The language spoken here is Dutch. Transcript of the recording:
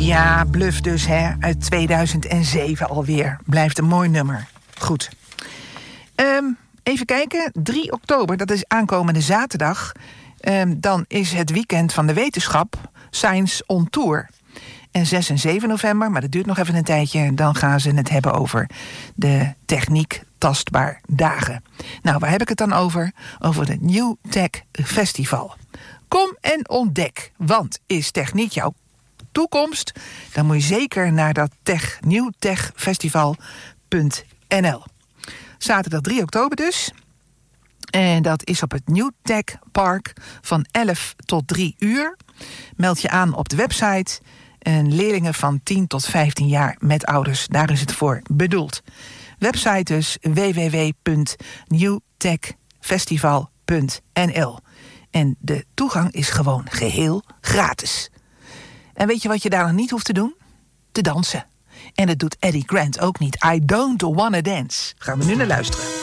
Ja, Bluff dus, hè. Uit 2007 alweer. Blijft een mooi nummer. Goed. Even kijken. 3 oktober, dat is aankomende zaterdag. Dan is het weekend van de wetenschap. Science on Tour. En 6 en 7 november, maar dat duurt nog even een tijdje. Dan gaan ze het hebben over de techniek tastbaar dagen. Nou, waar heb ik het dan over? Over het New Tech Festival. Kom en ontdek, want is techniek jouw toekomst? Dan moet je zeker naar dat newtechfestival.nl. Zaterdag 3 oktober dus. En dat is op het New Tech Park van 11 tot 3 uur. Meld je aan op de website. En leerlingen van 10 tot 15 jaar met ouders, daar is het voor bedoeld. Website dus www.newtechfestival.nl. En de toegang is gewoon geheel gratis. En weet je wat je daar nog niet hoeft te doen? Te dansen. En dat doet Eddie Grant ook niet. I don't wanna dance. Gaan we nu naar luisteren.